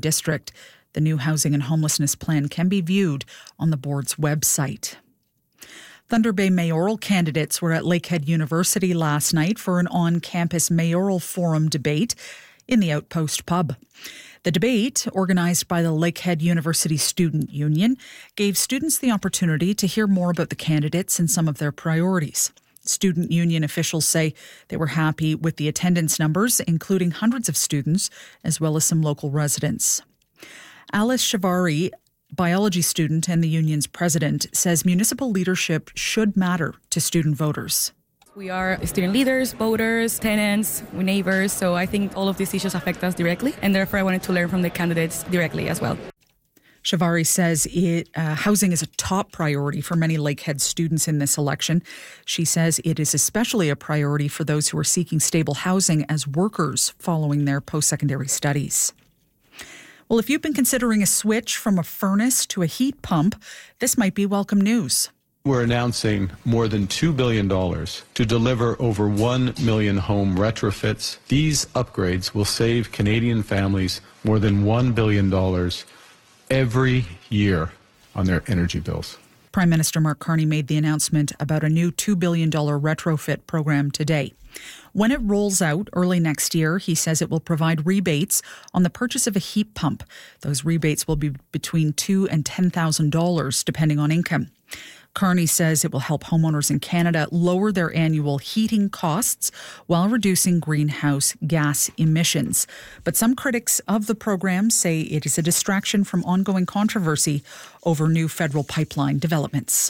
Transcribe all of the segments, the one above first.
district. The new housing and homelessness plan can be viewed on the board's website. Thunder Bay mayoral candidates were at Lakehead University last night for an on-campus mayoral forum debate in the Outpost pub. The debate, organised by the Lakehead University Student Union, gave students the opportunity to hear more about the candidates and some of their priorities. Student Union officials say they were happy with the attendance numbers, including hundreds of students, as well as some local residents. Alice Shavari, biology student and the union's president, says municipal leadership should matter to student voters. We are student leaders, voters, tenants, neighbors, so I think all of these issues affect us directly, and therefore I wanted to learn from the candidates directly as well. Shavari says housing is a top priority for many Lakehead students in this election. She says it is especially a priority for those who are seeking stable housing as workers following their post-secondary studies. Well, if you've been considering a switch from a furnace to a heat pump, this might be welcome news. We're announcing more than $2 billion to deliver over 1 million home retrofits. These upgrades will save Canadian families more than $1 billion every year on their energy bills. Prime Minister Mark Carney made the announcement about a new $2 billion retrofit program today. When it rolls out early next year, he says it will provide rebates on the purchase of a heat pump. Those rebates will be between $2,000 and $10,000, depending on income. Carney says it will help homeowners in Canada lower their annual heating costs while reducing greenhouse gas emissions. But some critics of the program say it is a distraction from ongoing controversy over new federal pipeline developments.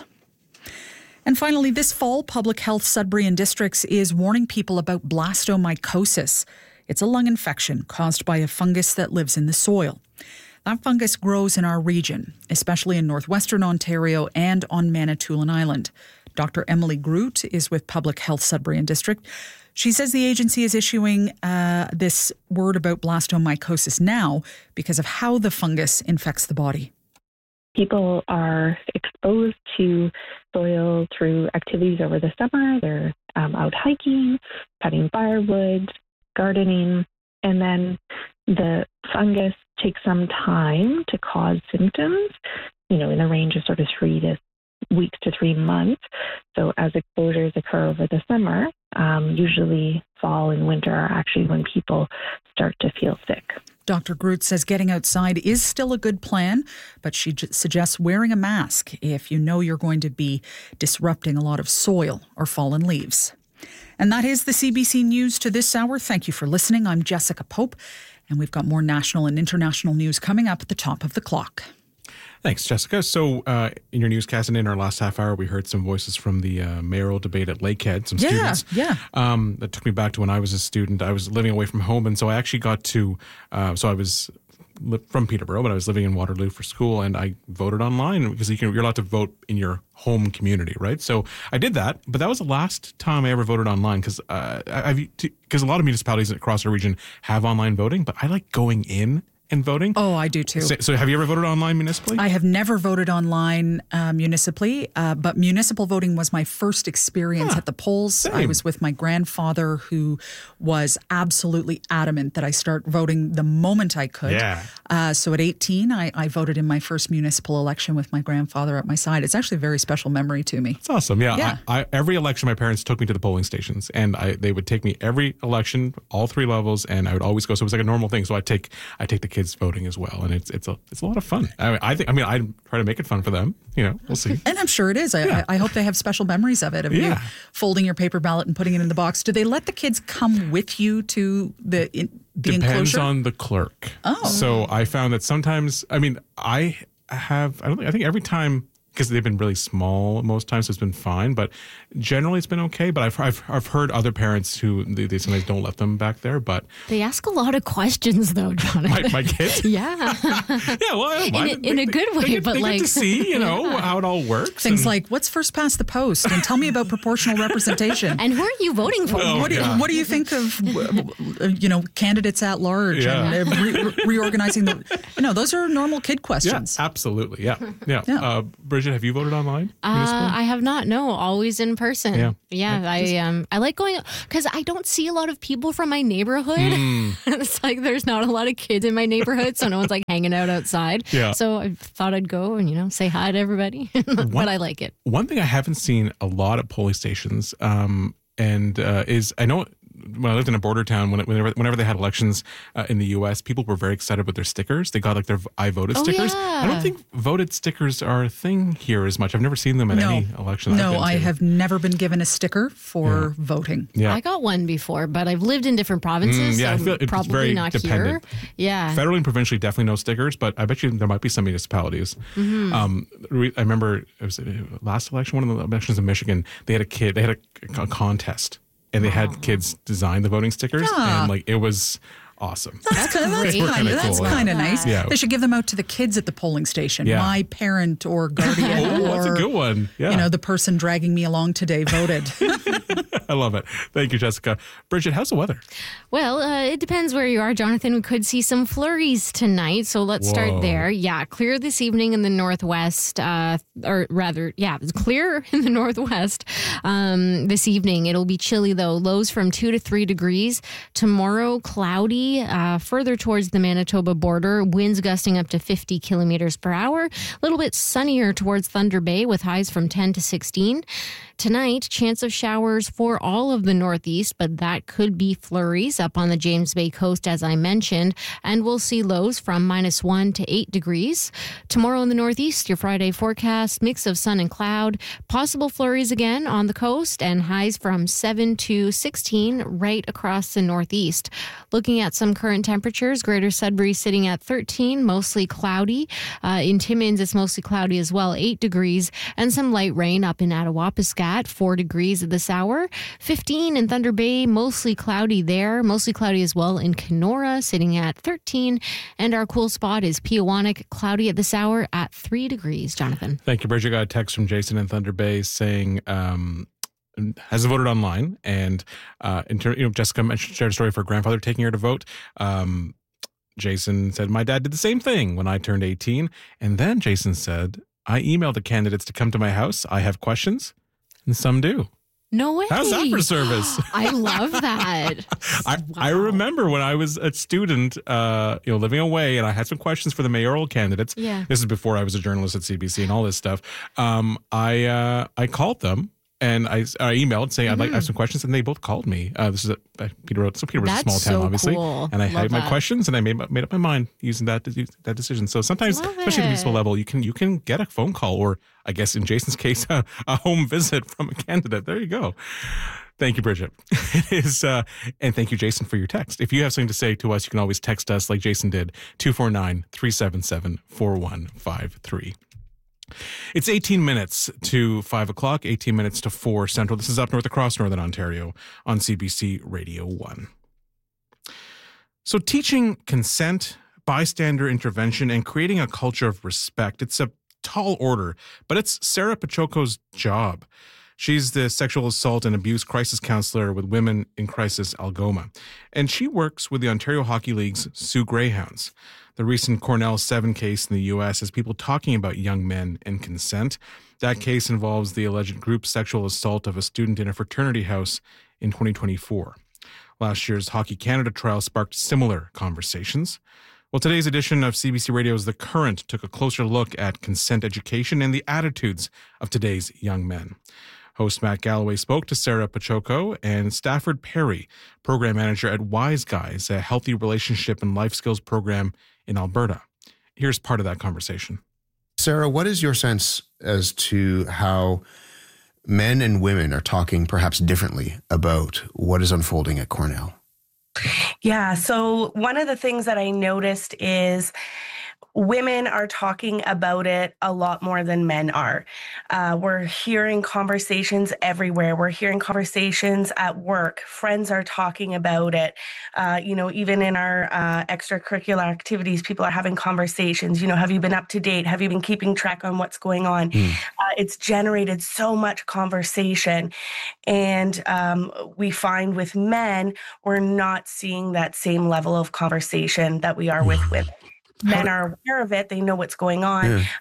And finally, this fall, Public Health Sudbury and Districts is warning people about blastomycosis. It's a lung infection caused by a fungus that lives in the soil. That fungus grows in our region, especially in northwestern Ontario and on Manitoulin Island. Dr. Emily Groot is with Public Health Sudbury and District. She says the agency is issuing this word about blastomycosis now because of how the fungus infects the body. People are exposed to soil through activities over the summer. They're out hiking, cutting firewood, gardening, and then the fungus takes some time to cause symptoms, in the range of sort of 3 weeks to 3 months. So as exposures occur over the summer, usually fall and winter are actually when people start to feel sick. Dr. Groot says getting outside is still a good plan, but she suggests wearing a mask if you know you're going to be disrupting a lot of soil or fallen leaves. And that is the CBC News to this hour. Thank you for listening. I'm Jessica Pope, and we've got more national and international news coming up at the top of the clock. Thanks, Jessica. So in your newscast and in our last half hour, we heard some voices from the mayoral debate at Lakehead, some students. Yeah. That took me back to when I was a student. I was living away from home, and so I actually got to, so I was from Peterborough, but I was living in Waterloo for school, and I voted online because you're allowed to vote in your home community, right? So I did that, but that was the last time I ever voted online because a lot of municipalities across our region have online voting, but I like going in and voting. Oh, I do too. So have you ever voted online municipally? I have never voted online municipally, but municipal voting was my first experience at the polls. Same. I was with my grandfather, who was absolutely adamant that I start voting the moment I could. Yeah. So at 18, I voted in my first municipal election with my grandfather at my side. It's actually a very special memory to me. It's awesome. Yeah. Every election, my parents took me to the polling stations, and they would take me every election, all 3 levels, and I would always go. So it was like a normal thing. So I take the kids voting as well, and it's a lot of fun. I try to make it fun for them. We'll see. And I'm sure it is. I hope they have special memories of it. You folding your paper ballot and putting it in the box. Do they let the kids come with you to the Depends enclosure? on the clerk. Oh. So I found that sometimes, I think every time, because they've been really small most times, so it's been fine. But generally, it's been okay. But I've heard other parents who they sometimes don't let them back there. But they ask a lot of questions, though, Jonathan. My kids? Yeah. Yeah. Well, I don't mind. In a good way, but they get to see, how it all works. Things like, what's first past the post, and tell me about proportional representation. And who are you voting for? What do you think of candidates at large and reorganizing those are normal kid questions. Yeah, absolutely. Yeah. Bridget. Bridget, have you voted online? I have not. No, always in person. Yeah. I like going because I don't see a lot of people from my neighborhood. It's like there's not a lot of kids in my neighborhood, so no one's like hanging out outside. Yeah. So I thought I'd go and say hi to everybody. But I like it. One thing I haven't seen a lot at polling stations, is I know. When I lived in a border town, whenever they had elections in the U.S., people were very excited about their stickers. They got like their I voted stickers. Yeah. I don't think voted stickers are a thing here as much. I've never seen them at any election. No, I have never been given a sticker for voting. Yeah. I got one before, but I've lived in different provinces, I so feel it's probably very not dependent. here. Yeah. Federally and provincially, definitely no stickers, but I bet you there might be some municipalities. I remember it was last election, one of the elections in Michigan, they had a contest. And they had kids design the voting stickers, and it was awesome. That's kind of nice. Yeah. They should give them out to the kids at the polling station. Yeah. My parent or guardian or that's a good one. Yeah. the person dragging me along today voted. I love it. Thank you, Jessica. Bridget, how's the weather? Well, it depends where you are, Jonathan. We could see some flurries tonight, so let's start there. Yeah, clear this evening in the northwest, it's clear in the northwest this evening. It'll be chilly, though. Lows from 2 to 3 degrees. Tomorrow, cloudy, further towards the Manitoba border. Winds gusting up to 50 kilometers per hour. A little bit sunnier towards Thunder Bay with highs from 10 to 16. Tonight, chance of showers for all of the northeast, but that could be flurries up on the James Bay coast, as I mentioned, and we'll see lows from -1 to 8 degrees. Tomorrow in the northeast, your Friday forecast, mix of sun and cloud, possible flurries again on the coast, and highs from 7 to 16 right across the northeast. Looking at some current temperatures, Greater Sudbury sitting at 13, mostly cloudy. In Timmins, it's mostly cloudy as well, 8 degrees, and some light rain up in Attawapiskat, 4 degrees at this hour. 15 in Thunder Bay, mostly cloudy there, mostly cloudy as well in Kenora, sitting at 13. And our cool spot is Peawanuck, cloudy at this hour at 3 degrees. Jonathan. Thank you, Bridget. Got a text from Jason in Thunder Bay saying, hasn't voted online. And Jessica shared a story of her grandfather taking her to vote. Jason said, my dad did the same thing when I turned 18. And then Jason said, I emailed the candidates to come to my house. I have questions, and some do. No way. How's that for service? I love that. I remember when I was a student, living away, and I had some questions for the mayoral candidates. Yeah. This is before I was a journalist at CBC and all this stuff. I called them. And I emailed saying I have some questions, and they both called me. This is Peterborough. So Peterborough's a small town, obviously. Cool. And I had my questions, and I made up my mind using that decision. So sometimes, especially at the municipal level, you can get a phone call, or I guess in Jason's case, a home visit from a candidate. There you go. Thank you, Bridget. It is, and thank you, Jason, for your text. If you have something to say to us, you can always text us like Jason did, 249-377-4153. It's 18 minutes to 5 o'clock, 18 minutes to 4 Central. This is Up North across Northern Ontario on CBC Radio 1. So teaching consent, bystander intervention, and creating a culture of respect, it's a tall order, but it's Sarah Pachoko's job. She's the sexual assault and abuse crisis counselor with Women in Crisis Algoma, and she works with the Ontario Hockey League's Soo Greyhounds. The recent Cornell 7 case in the U.S. has people talking about young men and consent. That case involves the alleged group sexual assault of a student in a fraternity house in 2024. Last year's Hockey Canada trial sparked similar conversations. Well, today's edition of CBC Radio's The Current took a closer look at consent education and the attitudes of today's young men. Host Matt Galloway spoke to Sarah Pachoko and Stafford Perry, program manager at Wise Guys, a healthy relationship and life skills program in Alberta. Here's part of that conversation. Sarah, what is your sense as to how men and women are talking perhaps differently about what is unfolding at Cornell? Yeah, so one of the things that I noticed is women are talking about it a lot more than men are. We're hearing conversations everywhere. We're hearing conversations at work. Friends are talking about it. Even in our extracurricular activities, people are having conversations. Have you been up to date? Have you been keeping track on what's going on? It's generated so much conversation. And we find with men, we're not seeing that same level of conversation that we are with women. Men are aware of it. They know what's going on. Yeah.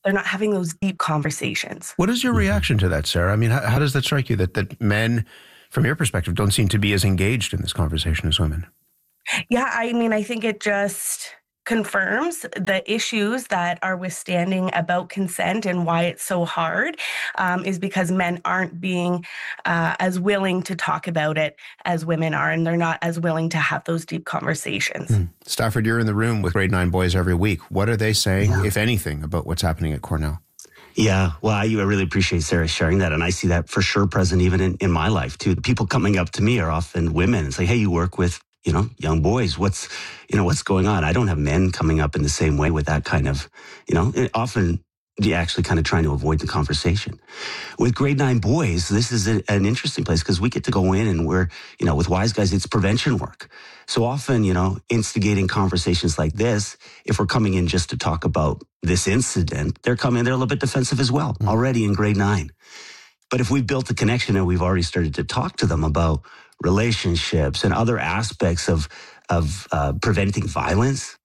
they're not having those deep conversations. What is your reaction to that, Sarah? I mean, how does that strike you that men, from your perspective, don't seem to be as engaged in this conversation as women? Yeah, I mean, I think it just confirms the issues that are withstanding about consent and why it's so hard is because men aren't being as willing to talk about it as women are, and they're not as willing to have those deep conversations. Stafford, you're in the room with grade 9 boys every week. What are they saying, if anything, about what's happening at Cornell? Yeah, well, I really appreciate Sarah sharing that. And I see that for sure present even in my life, too. The people coming up to me are often women and say, hey, you work with, young boys. What's going on? I don't have men coming up in the same way with that kind of, often you're actually kind of trying to avoid the conversation. With grade 9 boys, this is an interesting place because we get to go in and we're, with Wise Guys, it's prevention work. So often, instigating conversations like this, if we're coming in just to talk about this incident, they're a little bit defensive as well, already in grade 9. But if we've built a connection and we've already started to talk to them about relationships and other aspects of preventing violence,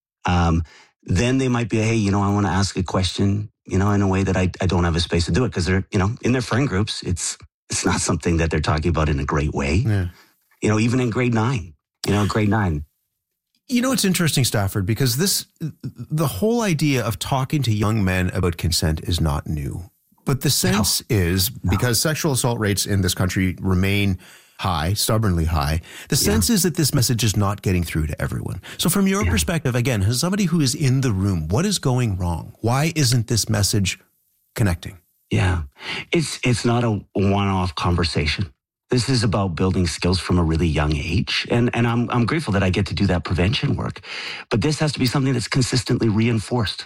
then they might be, hey, I want to ask a question, in a way that I don't have a space to do it because they're, in their friend groups, it's not something that they're talking about in a great way. Yeah. Even in grade 9, grade 9. It's interesting, Stafford, because the whole idea of talking to young men about consent is not new. But the sense is, because sexual assault rates in this country remain high, stubbornly high, the sense is that this message is not getting through to everyone. So from your perspective, again, as somebody who is in the room, what is going wrong? Why isn't this message connecting? Yeah, it's not a one-off conversation. This is about building skills from a really young age. And I'm grateful that I get to do that prevention work. But this has to be something that's consistently reinforced.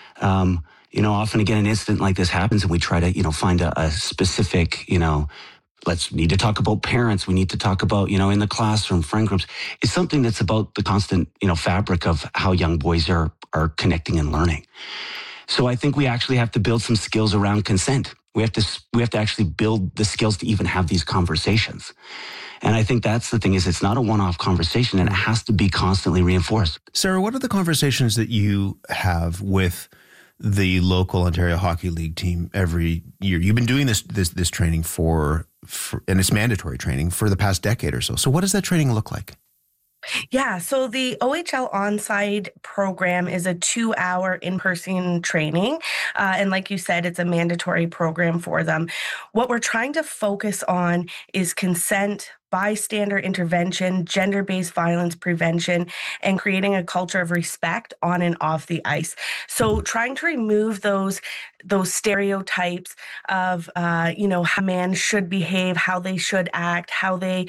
Often again, an incident like this happens and we try to, find a specific, let's need to talk about parents. We need to talk about, in the classroom, friend groups. It's something that's about the constant, fabric of how young boys are connecting and learning. So I think we actually have to build some skills around consent. We have to actually build the skills to even have these conversations. And I think that's the thing is it's not a one-off conversation and it has to be constantly reinforced. Sarah, what are the conversations that you have with the local Ontario Hockey League team every year? You've been doing this training for and it's mandatory training for the past decade or so. So what does that training look like? Yeah, so the OHL Onside program is a 2-hour in-person training. And like you said, it's a mandatory program for them. What we're trying to focus on is consent, bystander intervention, gender-based violence prevention, and creating a culture of respect on and off the ice. So trying to remove those stereotypes of, how men should behave, how they should act, how they,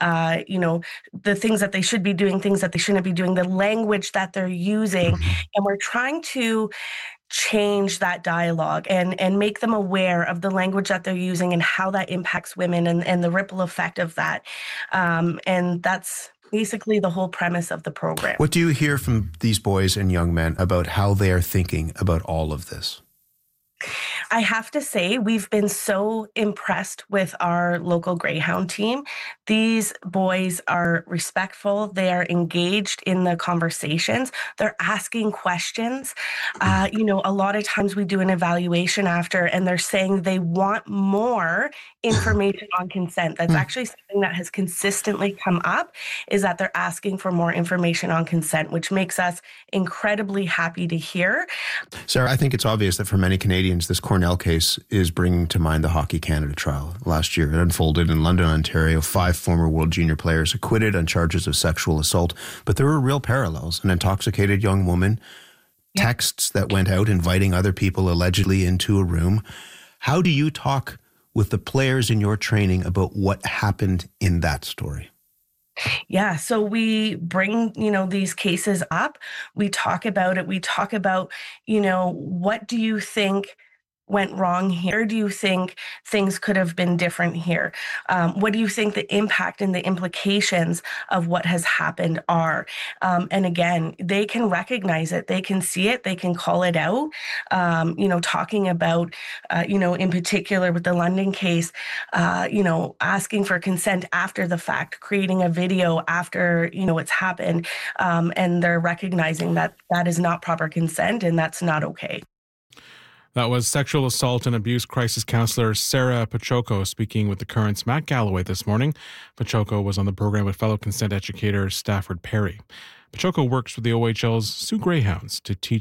the things that they should be doing, things that they shouldn't be doing, the language that they're using. And we're trying to change that dialogue and make them aware of the language that they're using and how that impacts women and the ripple effect of that. And that's basically the whole premise of the program. What do you hear from these boys and young men about how they are thinking about all of this? I have to say, we've been so impressed with our local Greyhound team. These boys are respectful. They are engaged in the conversations. They're asking questions. A lot of times we do an evaluation after, and they're saying they want more information on consent. That's actually something that has consistently come up, is that they're asking for more information on consent, which makes us incredibly happy to hear. Sarah, I think it's obvious that for many Canadians, this Cornell case is bringing to mind the Hockey Canada trial. Last year, it unfolded in London, Ontario. 5 former World Junior players acquitted on charges of sexual assault. But there were real parallels. An intoxicated young woman, texts that went out inviting other people allegedly into a room. How do you talk with the players in your training about what happened in that story? Yeah, so we bring, these cases up. We talk about it. We talk about, what do you think went wrong here? Do you think things could have been different here? What do you think the impact and the implications of what has happened are? And again, they can recognize it. They can see it. They can call it out. Talking about, in particular with the London case, asking for consent after the fact, creating a video after, it's happened. And they're recognizing that that is not proper consent and that's not okay. That was sexual assault and abuse crisis counselor Sarah Pachoco speaking with The Current's Matt Galloway this morning. Pachoco was on the program with fellow consent educator Stafford Perry. Pachoco works with the OHL's Soo Greyhounds to teach